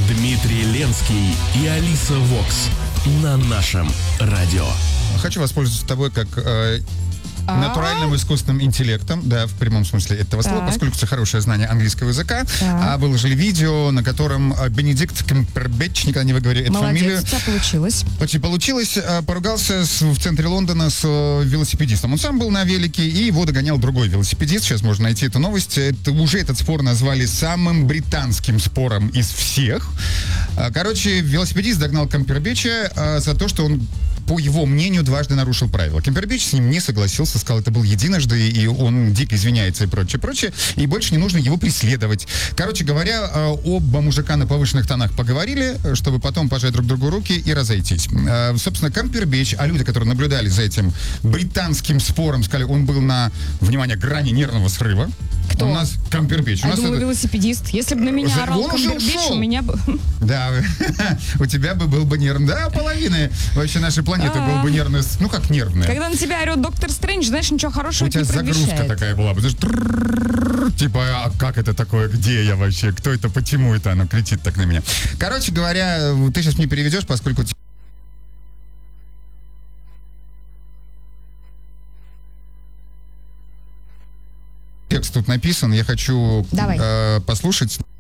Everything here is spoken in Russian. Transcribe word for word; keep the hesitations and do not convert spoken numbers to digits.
Дмитрий Ленский и Алиса Вокс на нашем радио. Хочу воспользоваться тобой как э, натуральным искусственным интеллектом, да, в прямом смысле этого слова, так. поскольку это хорошее знание английского языка. А выложили видео, на котором Бенедикт Камбербэтч, никогда не выговорю эту Молодец, фамилию. у тебя получилось. Почти получилось. Поругался с, в центре Лондона с велосипедистом. Он сам был на велике, и его догонял другой велосипедист. Сейчас можно найти эту новость. Это, уже этот спор назвали самым британским спором из всех. Короче, велосипедист догнал Камбербэтча а, за то, что он, по его мнению, дважды нарушил правила. Камбербэтч с ним не согласился, сказал, это был единожды, и он дико извиняется и прочее, прочее, и больше не нужно его преследовать. Короче говоря, оба мужика на повышенных тонах поговорили, чтобы потом пожать друг другу руки и разойтись. Собственно, Камбербэтч, а люди, которые наблюдали за этим британским спором, сказали, он был на, внимание, грани нервного срыва. Кто? У нас Камбербэтч. А у нас думаю, это... велосипедист. Если бы на меня орал Камбербэтч, у меня бы... Да, у тебя бы был бы нервный. Да, половина вообще нашей планеты был бы нервный. Ну, как нервная. Когда на тебя орет доктор Стрэндж, знаешь, ничего хорошего не предвещает. У тебя загрузка такая была бы. Типа, а как это такое? Где я вообще? Кто это? Почему это? Оно кричит так на меня. Короче говоря, ты сейчас мне переведешь, поскольку... Текст тут написан, я хочу э, послушать.